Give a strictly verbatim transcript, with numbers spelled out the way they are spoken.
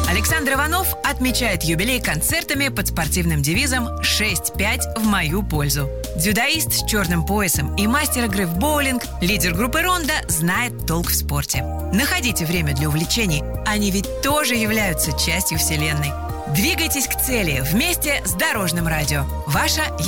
Александр Иванов отмечает юбилей концертами под спортивным девизом шесть пять в мою пользу. Дзюдоист с черным поясом и мастер игры в боулинг, лидер группы «Ронда» знает толк в спорте. Находите время для увлечений, они ведь тоже являются частью вселенной. Двигайтесь к цели вместе с Дорожным радио. Ваша